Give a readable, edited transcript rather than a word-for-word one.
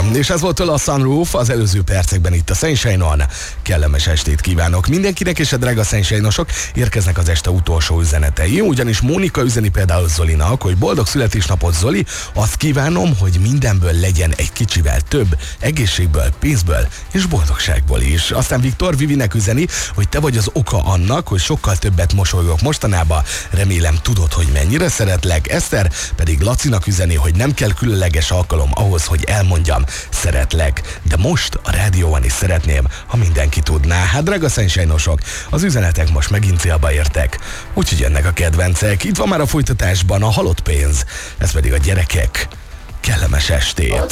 És ez volt tőle a Sunroof az előző percekben itt a Sunshine-on. Kellemes estét kívánok mindenkinek, és a drága Sunshine-osok, érkeznek az este utolsó üzenetei. Ugyanis Mónika üzeni például Zolinak, hogy boldog születésnapot, Zoli, azt kívánom, hogy mindenből legyen egy kicsivel több, egészségből, pénzből és boldogságból is. Aztán Viktor Vivinek üzeni, hogy te vagy az oka annak, hogy sokkal többet mosolygok mostanában. Remélem tudod, hogy mennyire szeretlek. Eszter pedig Lacinak üzeni, hogy nem kell különleges alkalom ahhoz, hogy elmondjam, szeretlek. De most a rádióban is szeretném, ha mindenki tudná. Hát drága Sunshine-osok, az üzenetek most megint célba értek. Úgyhogy jönnek a kedvencek. Itt van már a folytatásban a halott pénz. Ez pedig a gyerekek. Kellemes estét!